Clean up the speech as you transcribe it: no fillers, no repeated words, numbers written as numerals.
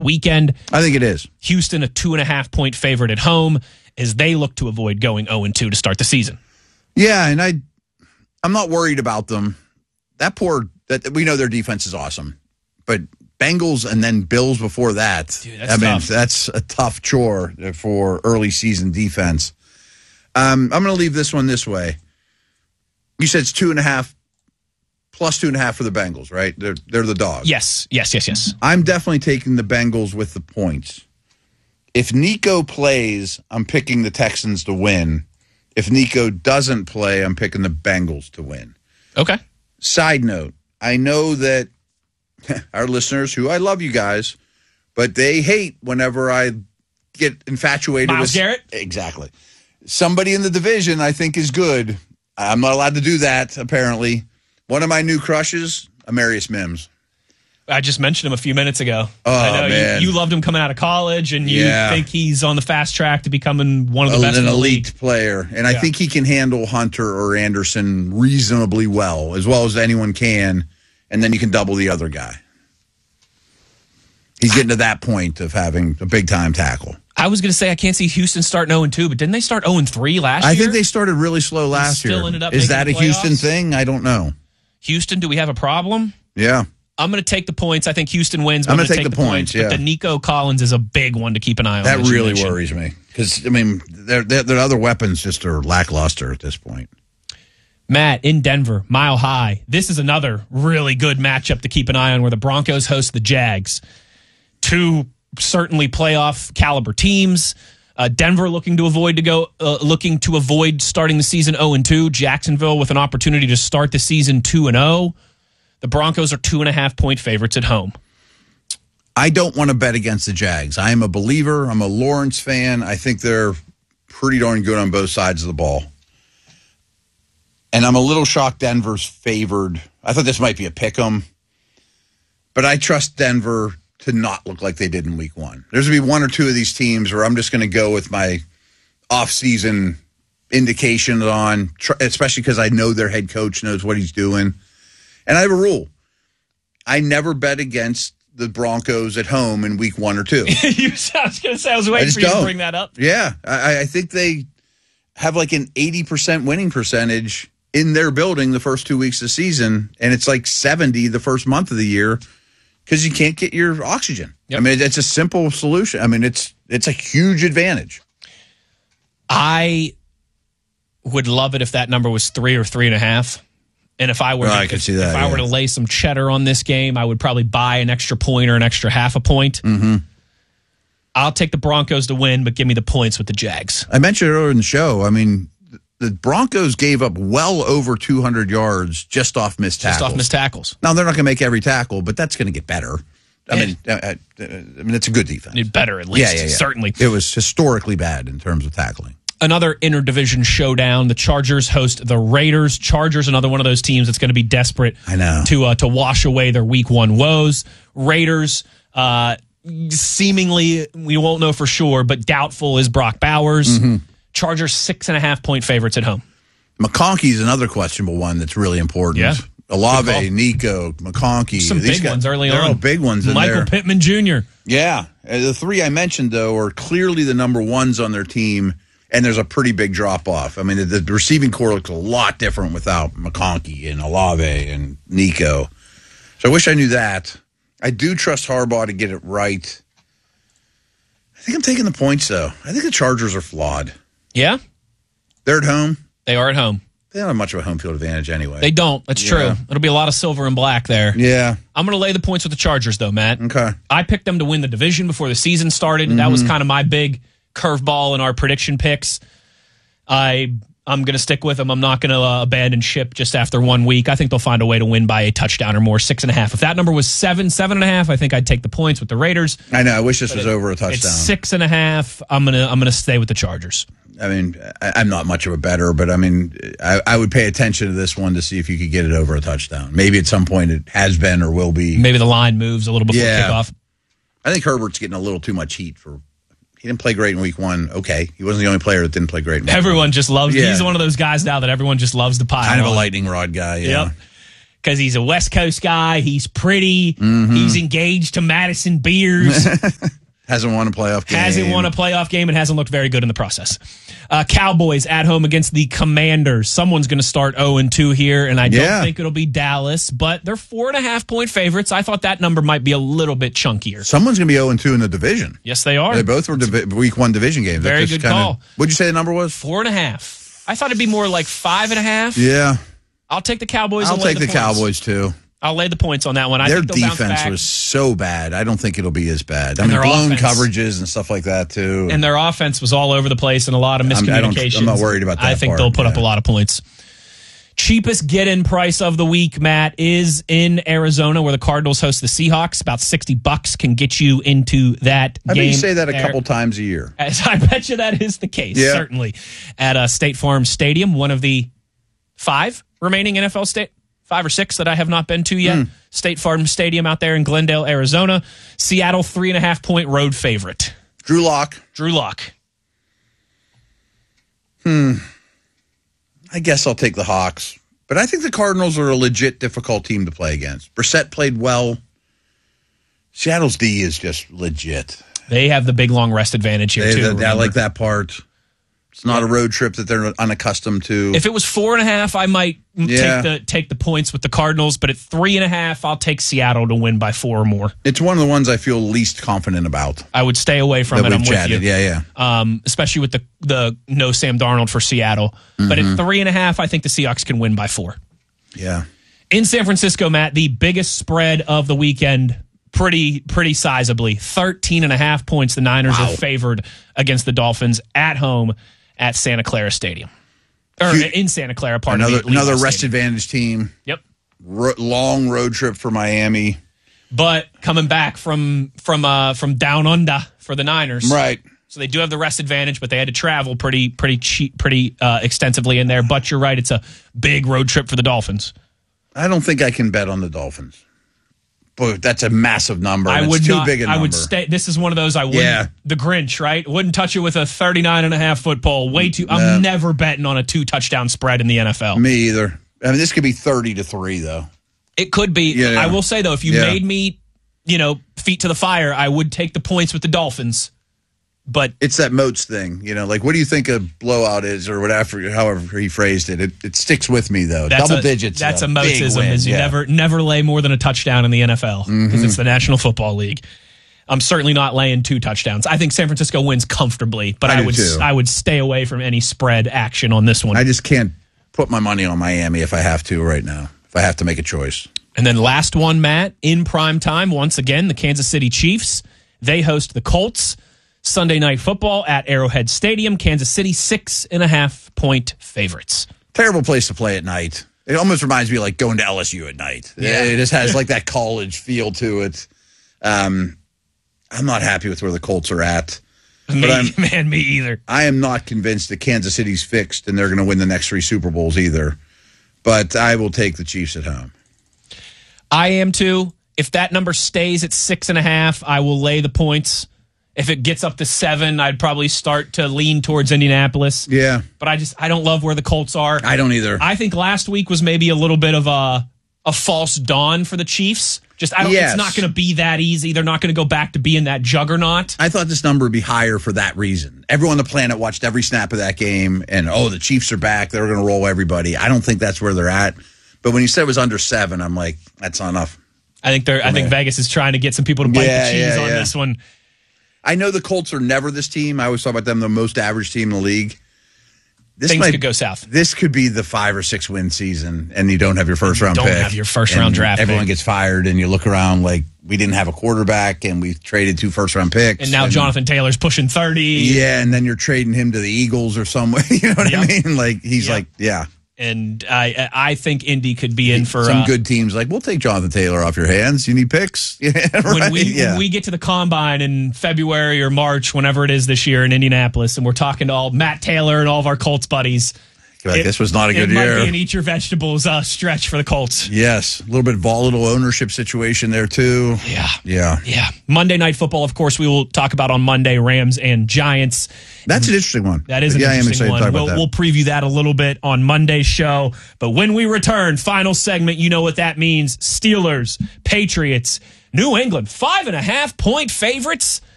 weekend. I think it is. Houston, a 2.5-point favorite at home, as they look to avoid going 0-2 to start the season. Yeah, and I'm not worried about them. That we know their defense is awesome, but Bengals and then Bills before that. Dude, that's tough. That's a tough chore for early season defense. I'm going to leave this one this way. You said it's 2.5 plus 2.5 for the Bengals, right? They're the dogs. Yes. I'm definitely taking the Bengals with the points. If Nico plays, I'm picking the Texans to win. If Nico doesn't play, I'm picking the Bengals to win. Okay. Side note, I know that our listeners, who I love you guys, but they hate whenever I get infatuated Myles with Garrett? Exactly. Somebody in the division I think is good. I'm not allowed to do that, apparently. One of my new crushes, Amarius Mims. I just mentioned him a few minutes ago. Oh, I know man. You loved him coming out of college, and you think he's on the fast track to becoming one of the best in an the elite league. player. And I think he can handle Hunter or Anderson reasonably well as anyone can, and then you can double the other guy. He's getting to that point of having a big-time tackle. I was going to say I can't see Houston starting 0-2, but didn't they start 0-3 last year? I think they started really slow last year. Ended up Is that a making the Houston playoffs? thing? I don't know. Houston, do we have a problem? Yeah. I'm going to take the points. I think Houston wins. But I'm going gonna to take the points, But the Nico Collins is a big one to keep an eye on. That really worries me because, their other weapons just are lackluster at this point. Matt, in Denver, Mile High. This is another really good matchup to keep an eye on where the Broncos host the Jags. Two certainly playoff caliber teams. Denver looking to avoid starting the season 0-2. Jacksonville with an opportunity to start the season 2-0. The Broncos are 2.5-point favorites at home. I don't want to bet against the Jags. I am a believer. I'm a Lawrence fan. I think they're pretty darn good on both sides of the ball. And I'm a little shocked Denver's favored. I thought this might be a pick 'em. But I trust Denver to not look like they did in week one. There's going to be one or two of these teams where I'm just going to go with my off-season indication on, especially because I know their head coach knows what he's doing. And I have a rule. I never bet against the Broncos at home in week 1 or 2. I was waiting for you to bring that up. Yeah. I think they have like an 80% winning percentage in their building the first 2 weeks of the season, and it's like 70 the first month of the year because you can't get your oxygen. Yep. I mean, it's a simple solution. I mean, it's a huge advantage. I would love it if that number was 3 or 3.5. And if I were to lay some cheddar on this game, I would probably buy an extra point or an extra half a point. Mm-hmm. I'll take the Broncos to win, but give me the points with the Jags. I mentioned earlier in the show, I mean, the Broncos gave up well over 200 yards just off missed tackles. Now, they're not going to make every tackle, but that's going to get better. I mean, it's a good defense. Better, at least. Yeah. Certainly. It was historically bad in terms of tackling. Another interdivision showdown. The Chargers host the Raiders. Chargers, another one of those teams that's going to be desperate to wash away their week 1 woes. Raiders, seemingly, we won't know for sure, but doubtful is Brock Bowers. Mm-hmm. Chargers 6.5-point favorites at home. McConkey's another questionable one that's really important. Yeah. Olave, Nico, McConkey. Some big ones early on. They're all big ones in Michael there. Pittman Jr. Yeah. The 3 I mentioned, though, are clearly the number ones on their team, and there's a pretty big drop-off. I mean, the receiving core looks a lot different without McConkey and Olave and Nico. So I wish I knew that. I do trust Harbaugh to get it right. I think I'm taking the points, though. I think the Chargers are flawed. Yeah? They're at home. They are at home. They don't have much of a home field advantage anyway. They don't. That's true. It'll be a lot of silver and black there. Yeah. I'm going to lay the points with the Chargers, though, Matt. Okay. I picked them to win the division before the season started. Mm-hmm. That was kind of my big curveball in our prediction picks. I'm going to stick with them. I'm not going to abandon ship just after 1 week. I think they'll find a way to win by a touchdown or more, 6.5. If that number was 7.5, I think I'd take the points with the Raiders. I know. I wish this was over a touchdown. It's 6.5. I'm gonna stay with the Chargers. I mean, I'm not much of a bettor, but I mean, I would pay attention to this one to see if you could get it over a touchdown. Maybe at some point it has been or will be. Maybe the line moves a little before kickoff. I think Herbert's getting a little too much heat he didn't play great in week 1. Okay. He wasn't the only player that didn't play great in week 1. Everyone just loves He's one of those guys now that everyone just loves to pile kind of on. a lightning rod guy, yeah. Yep. because he's a West Coast guy. He's pretty. He's engaged to Madison Beers. Hasn't won a playoff game. And hasn't looked very good in the process. Cowboys at home against the Commanders. Someone's going to start 0-2 here, and I don't think it'll be Dallas, but they're 4.5-point favorites. I thought that number might be a little bit chunkier. Someone's going to be 0-2 in the division. Yes, they are. They both were week 1 division games. Very good call. What'd you say the number was? 4.5. I thought it'd be more like 5.5. Yeah. I'll take the Cowboys. I'll take the Cowboys, too. I'll lay the points on that one. Their defense was so bad. I don't think it'll be as bad. I mean, blown coverages and stuff like that, too. And their offense was all over the place and a lot of miscommunications. I'm not worried about that. I think they'll put up a lot of points. Cheapest get-in price of the week, Matt, is in Arizona, where the Cardinals host the Seahawks. About $60 can get you into that game. I bet you say that a couple times a year. I bet you that is the case, certainly. At State Farm Stadium, one of the 5 remaining NFL state. 5 or 6 that I have not been to yet. State Farm Stadium out there in Glendale, Arizona. Seattle, 3.5-point road favorite. Drew Lock. I guess I'll take the Hawks. But I think the Cardinals are a legit difficult team to play against. Brissett played well. Seattle's D is just legit. They have the big long rest advantage here, too. I like that part. It's not a road trip that they're unaccustomed to. If it was 4.5, I might take the points with the Cardinals, but at 3.5, I'll take Seattle to win by 4 or more. It's one of the ones I feel least confident about. I would stay away from it. I'm with you. Yeah. Especially with the no Sam Darnold for Seattle. But at 3.5, I think the Seahawks can win by 4. Yeah. In San Francisco, Matt, the biggest spread of the weekend, pretty sizably. 13.5 points. The Niners are favored against the Dolphins at home at Santa Clara Stadium. Or in Santa Clara, another rest advantage team. Yep. Long road trip for Miami. But coming back from down under for the Niners. Right. So they do have the rest advantage, but they had to travel pretty extensively in there. But you're right, it's a big road trip for the Dolphins. I don't think I can bet on the Dolphins. But that's a massive number. It's too big a number. I would stay. This is one of those I wouldn't. Yeah. The Grinch, right? Wouldn't touch it with a 39.5-foot pole. Way too. I'm never betting on a 2-touchdown spread in the NFL. Me either. I mean, this could be 30-3 though. It could be. Yeah. I will say though, if you made me, feet to the fire, I would take the points with the Dolphins. But it's that Moats thing, like what do you think a blowout is or whatever, however he phrased it. It sticks with me though. Double digits. That's a Moatsism. Is you never lay more than a touchdown in the NFL because it's the National Football League. I'm certainly not laying 2 touchdowns. I think San Francisco wins comfortably, but I would stay away from any spread action on this one. I just can't put my money on Miami if I have to right now. If I have to make a choice. And then last one, Matt, in prime time once again, the Kansas City Chiefs. They host the Colts. Sunday Night Football at Arrowhead Stadium. Kansas City, 6.5-point favorites. Terrible place to play at night. It almost reminds me of like going to LSU at night. Yeah. It just has like that college feel to it. I'm not happy with where the Colts are at. Me either. I am not convinced that Kansas City's fixed and they're going to win the next 3 Super Bowls either. But I will take the Chiefs at home. I am too. If that number stays at 6.5, I will lay the points. If it gets up to 7, I'd probably start to lean towards Indianapolis. Yeah. But I don't love where the Colts are. I don't either. I think last week was maybe a little bit of a false dawn for the Chiefs. It's not going to be that easy. They're not going to go back to being that juggernaut. I thought this number would be higher for that reason. Everyone on the planet watched every snap of that game, and, the Chiefs are back. They're going to roll everybody. I don't think that's where they're at. But when you said it was under 7, I'm like, that's not enough. I think Vegas is trying to get some people to bite the cheese on this one. I know the Colts are never this team. I always talk about them the most average team in the league. Things could go south. This could be the 5 or 6 win season, and you don't have your first round pick. Don't have your first round draft. Everyone gets fired, and you look around like we didn't have a quarterback, and we traded 2 first round picks. And now Jonathan Taylor's pushing 30. Yeah, and then you're trading him to the Eagles or somewhere. You know what I mean? Like he's And I think Indy could be in for some good teams. Like, we'll take Jonathan Taylor off your hands. You need picks. Yeah, right? When we get to the combine in February or March, whenever it is this year in Indianapolis, and we're talking to all Matt Taylor and all of our Colts buddies, Like, this was not a good It year. might be an eat your vegetables stretch for the Colts. Yes, a little bit volatile ownership situation there too. Yeah. Monday Night Football, of course, we will talk about on Monday, Rams and Giants. That's an interesting one. That is an interesting one. We'll preview that a little bit on Monday's show. But when we return, final segment, you know what that means. Steelers, Patriots, New England, 5.5-point favorites.